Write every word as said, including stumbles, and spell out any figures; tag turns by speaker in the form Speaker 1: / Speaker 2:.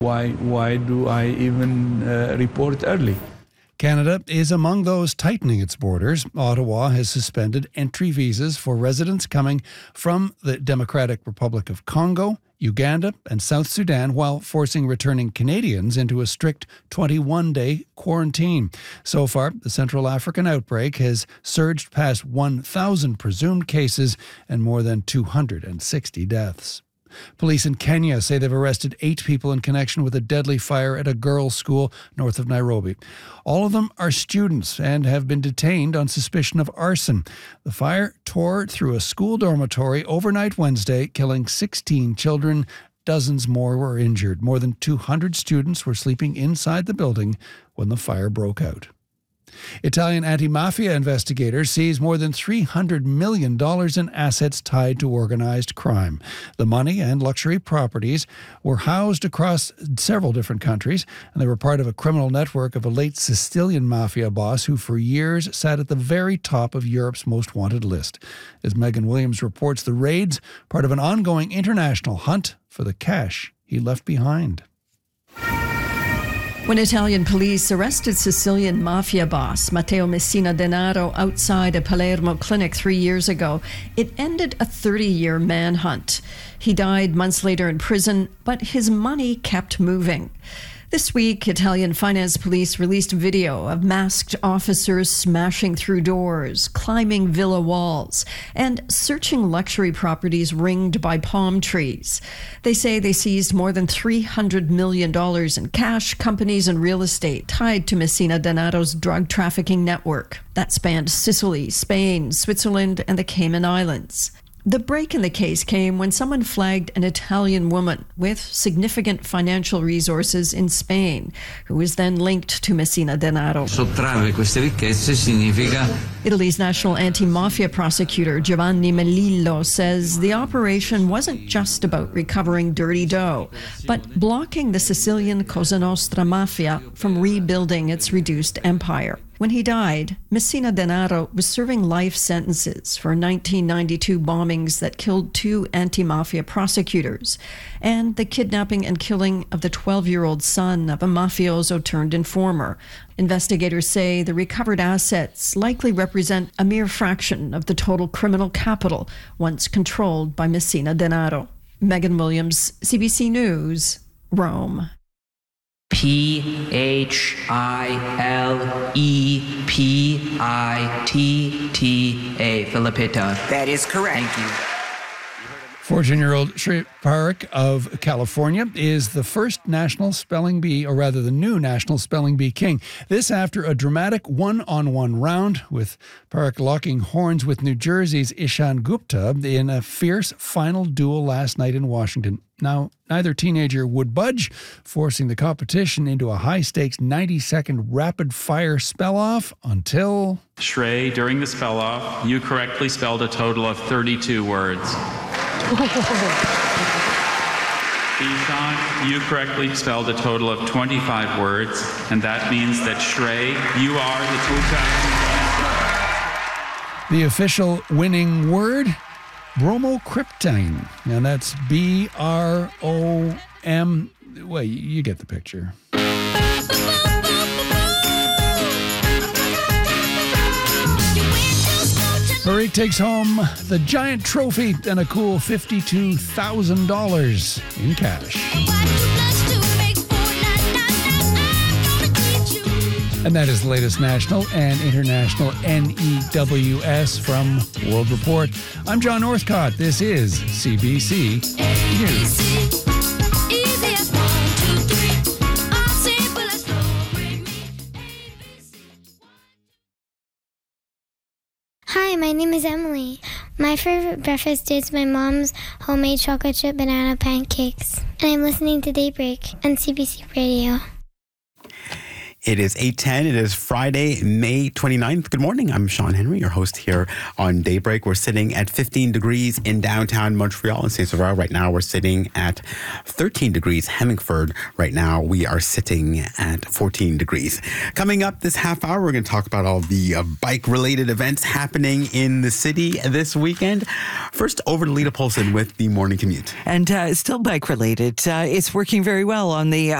Speaker 1: Why, why do I even uh, report early?
Speaker 2: Canada is among those tightening its borders. Ottawa has suspended entry visas for residents coming from the Democratic Republic of Congo, Uganda, and South Sudan, while forcing returning Canadians into a strict twenty-one day quarantine. So far, the Central African outbreak has surged past one thousand presumed cases and more than two hundred sixty deaths. Police in Kenya say they've arrested eight people in connection with a deadly fire at a girls' school north of Nairobi. All of them are students and have been detained on suspicion of arson. The fire tore through a school dormitory overnight Wednesday, killing sixteen children. Dozens more were injured. More than two hundred students were sleeping inside the building when the fire broke out. Italian anti-mafia investigators seized more than three hundred million dollars in assets tied to organized crime. The money and luxury properties were housed across several different countries, and they were part of a criminal network of a late Sicilian mafia boss who for years sat at the very top of Europe's most wanted list. As Megan Williams reports, the raids, part of an ongoing international hunt for the cash he left behind.
Speaker 3: When Italian police arrested Sicilian mafia boss Matteo Messina Denaro outside a Palermo clinic three years ago, it ended a thirty-year manhunt. He died months later in prison, but his money kept moving. This week, Italian finance police released video of masked officers smashing through doors, climbing villa walls, and searching luxury properties ringed by palm trees. They say they seized more than three hundred million dollars in cash, companies, and real estate tied to Messina Denaro's drug trafficking network that spanned Sicily, Spain, Switzerland, and the Cayman Islands. The break in the case came when someone flagged an Italian woman with significant financial resources in Spain, who was then linked to Messina Denaro.
Speaker 4: Sottrarre queste ricchezze significa...
Speaker 3: Italy's national anti-mafia prosecutor Giovanni Melillo says the operation wasn't just about recovering dirty dough, but blocking the Sicilian Cosa Nostra mafia from rebuilding its reduced empire. When he died, Messina Denaro was serving life sentences for nineteen ninety-two bombings that killed two anti-mafia prosecutors and the kidnapping and killing of the twelve-year-old son of a mafioso turned informer. Investigators say the recovered assets likely represent a mere fraction of the total criminal capital once controlled by Messina Denaro. Megan Williams, C B C News, Rome.
Speaker 5: P H I L E P I T T A, Filipita.
Speaker 6: That is correct.
Speaker 5: Thank you.
Speaker 2: fourteen-year-old Sri Parekh of California is the first national spelling bee, or rather the new national spelling bee king. This after a dramatic one-on-one round with Parekh locking horns with New Jersey's Ishan Gupta in a fierce final duel last night in Washington. Now, neither teenager would budge, forcing the competition into a high-stakes ninety-second rapid-fire spell-off until...
Speaker 7: Shrey, during the spell-off, you correctly spelled a total of thirty-two words. Ishan, you correctly spelled a total of twenty-five words, and that means that Shrey, you are the two-time...
Speaker 2: The official winning word... Bromocryptine, and that's B R O M. Well, you get the picture. Parekh takes home the giant trophy and a cool fifty-two thousand dollars in cash. And that is the latest national and international N E W S from World Report. I'm John Northcott. This is C B C News.
Speaker 8: Hi, my name is Emily. My favorite breakfast is my mom's homemade chocolate chip banana pancakes. And I'm listening to Daybreak on C B C Radio.
Speaker 6: It is eight ten. It is Friday, May twenty-ninth. Good morning. I'm Sean Henry, your host here on Daybreak. We're sitting at fifteen degrees in downtown Montreal and Saint Sauveur. Right now, we're sitting at thirteen degrees. Hemmingford, right now, we are sitting at fourteen degrees. Coming up this half hour, we're going to talk about all the uh, bike-related events happening in the city this weekend. First, over to Lita Polson with the morning commute.
Speaker 9: And uh, still bike-related. Uh, it's working very well on the